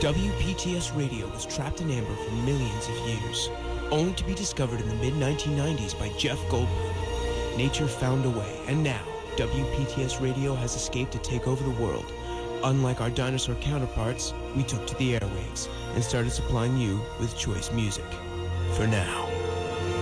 WPTS Radio was trapped in amber for millions of years, only to be discovered in the mid-1990s by Jeff Goldblum. Nature found a way, and now WPTS Radio has escaped to take over the world. Unlike our dinosaur counterparts, we took to the airwaves and started supplying you with choice music. For now.